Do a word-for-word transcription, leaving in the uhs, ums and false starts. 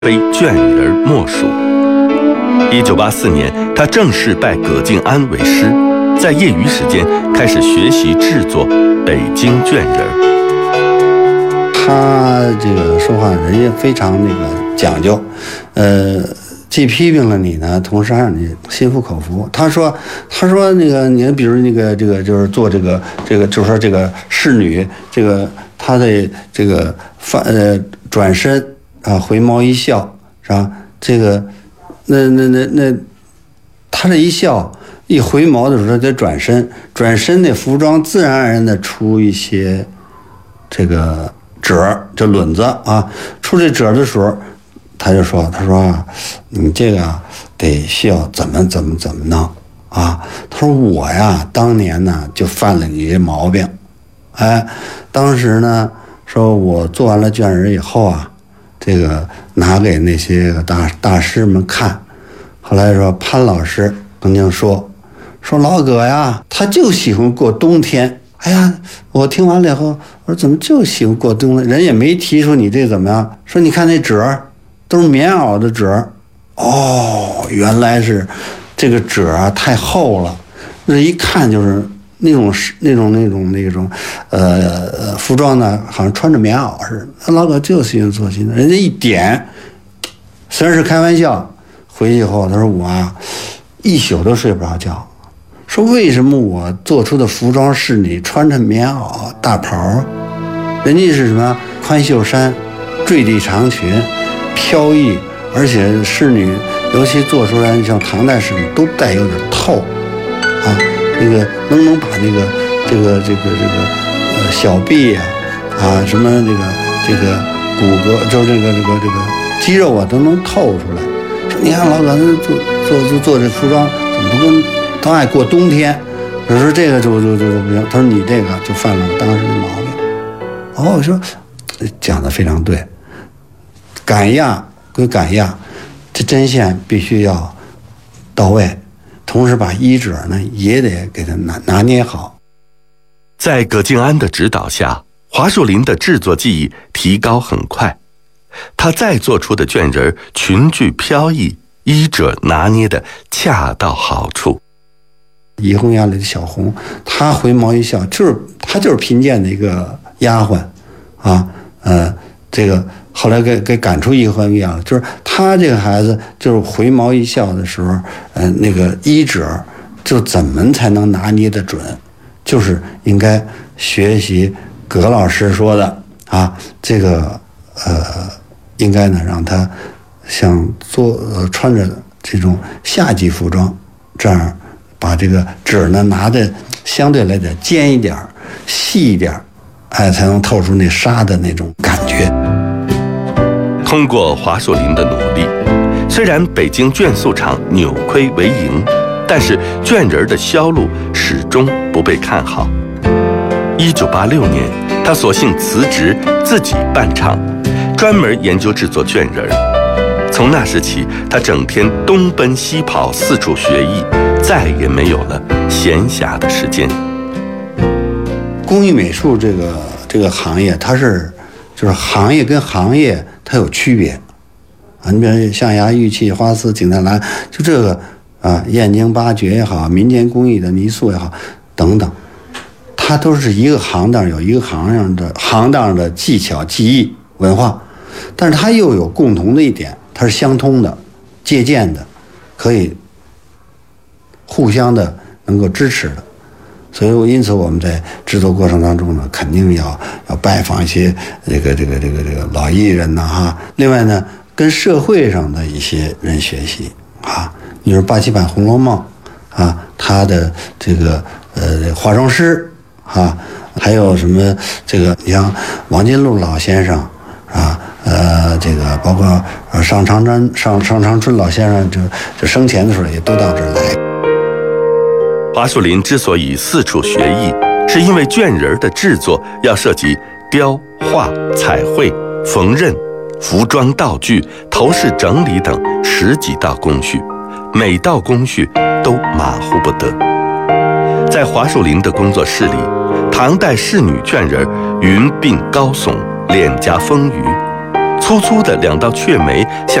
非卷人莫属。一九八四年，他正式拜葛敬安为师，在业余时间开始学习制作北京卷人。 他这个说话人家非常那个讲究，呃，既批评了你呢，同时还让你心服口服。他说，他说那个你比如那个这个就是做这个这个就是说这个侍女，这个他的这个翻呃转身啊回眸一笑是吧？这个那那那那他这一笑一回眸的时候得转身，转身的服装自然而然的出一些这个褶儿，就轮子啊，出这褶的时候，他就说：“他说啊，你这个得需要怎么怎么怎么弄啊？”他说：“我呀，当年呢就犯了你这毛病，哎，当时呢说我做完了卷人以后啊，这个拿给那些个大大师们看，后来说潘老师曾经说，说老葛呀，他就喜欢过冬天。”哎呀，我听完了以后，我说怎么就喜欢过冬呢？人也没提出你这怎么样，说你看那褶儿都是棉袄的褶儿，哦，原来是这个褶儿啊太厚了，那一看就是那种那种那种那种呃服装呢，好像穿着棉袄似的。老葛就喜欢做新的，人家一点，虽然是开玩笑，回去以后他说我啊一宿都睡不着觉。说为什么我做出的服装是你穿着棉袄大袍，人家是什么宽袖衫、坠地长裙、飘逸，而且侍女尤其做出来像唐代侍女都带有点透啊，那个能能把那个这个这个这个呃小臂呀 啊, 啊什么那个这个骨骼，就这个这个这个肌肉啊都能透出来。说你看老葛做做做做这服装怎么不跟他爱过冬天，有时候这个就就就就不行。他说你这个就犯了当时的毛病。哦，我说讲的非常对，赶亚归赶亚，这针线必须要到位，同时把衣褶呢也得给它拿拿捏好。 在葛敬安的指导下，华树林的制作技艺提高很快，他再做出的卷人裙裾飘逸，衣褶拿捏的恰到好处。 怡红院里的小红，她回眸一笑，就是她就是贫贱的一个丫鬟，啊，呃，这个后来给给赶出怡红院了，就是她这个孩子就是回眸一笑的时候，呃，那个衣褶就怎么才能拿捏得准，就是应该学习葛老师说的啊，这个呃，应该呢让她像做呃穿着这种夏季服装，这样。把这个褶呢拿的相对来讲尖一点细一点，哎，才能透出那纱的那种感觉。 通过华树林的努力，虽然北京绢塑厂扭亏为盈，但是卷人的销路始终不被看好。一九八六年，他索性辞职，自己办厂，专门研究制作卷人。从那时起，他整天东奔西跑，四处学艺，再也没有了闲暇的时间。 工艺美术这个这个行业，它是就是行业跟行业它有区别啊。你比如象牙、玉器、花丝、景泰蓝，就这个啊，燕京八绝也好，民间工艺的泥塑也好，等等，它都是一个行当有一个行当的行当的技巧、技艺、文化，但是它又有共同的一点。它是相通的，借鉴的，可以互相的能够支持的，所以因此我们在制作过程当中呢，肯定要要拜访一些这个这个这个这个老艺人呐哈。另外呢，跟社会上的一些人学习啊，你说八七版《红楼梦》啊，他的这个呃化妆师啊，还有什么这个你像王金禄老先生啊。呃，这个包括呃上长春上上长春老先生就就生前的时候也都到这儿来。 华树林之所以四处学艺，是因为卷人的制作要涉及雕、画、彩绘、缝纫、服装道具、头饰整理等十几道工序，每道工序都马虎不得。在华树林的工作室里，唐代仕女卷人云鬓高耸，脸颊丰腴。 粗粗的两道雀眉像